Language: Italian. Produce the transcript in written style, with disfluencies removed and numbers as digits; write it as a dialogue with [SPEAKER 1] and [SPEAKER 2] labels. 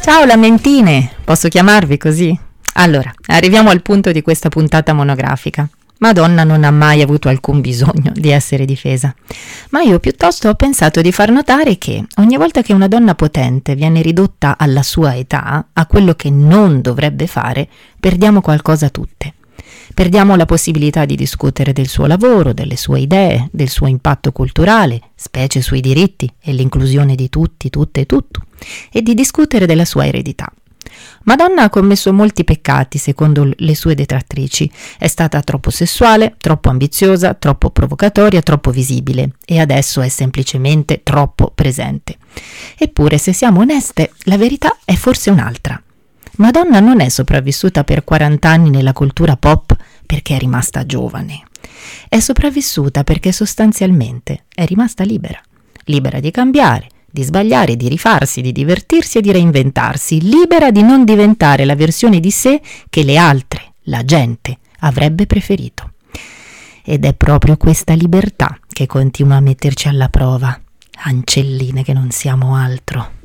[SPEAKER 1] Ciao lamentine, posso chiamarvi così? Allora, arriviamo al punto di questa puntata monografica. Madonna non ha mai avuto alcun bisogno di essere difesa, ma io piuttosto ho pensato di far notare che ogni volta che una donna potente viene ridotta alla sua età, a quello che non dovrebbe fare, perdiamo qualcosa tutte. Perdiamo la possibilità di discutere del suo lavoro, delle sue idee, del suo impatto culturale, specie sui diritti e l'inclusione di tutti, tutte e tutto, e di discutere della sua eredità. Madonna ha commesso molti peccati, secondo le sue detrattrici. È stata troppo sessuale, troppo ambiziosa, troppo provocatoria, troppo visibile e adesso è semplicemente troppo presente. Eppure, se siamo oneste, la verità è forse un'altra. Madonna non è sopravvissuta per 40 anni nella cultura pop perché è rimasta giovane. È sopravvissuta perché sostanzialmente è rimasta libera. Libera di cambiare, di sbagliare, di rifarsi, di divertirsi e di reinventarsi, libera di non diventare la versione di sé che le altre, la gente, avrebbe preferito. Ed è proprio questa libertà che continua a metterci alla prova, ancelline che non siamo altro.